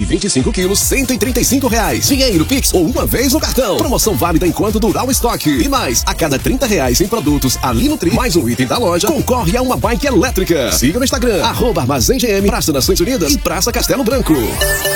25 quilos, R$135. Dinheiro Pix ou uma vez no cartão. Promoção válida enquanto durar o estoque. E mais, a cada R$30 em produtos ali no Tri, mais um item da loja, concorre a uma bike elétrica. Siga no Instagram, @ArmazenGM, Praça Nações Unidas e Praça Castelo Branco.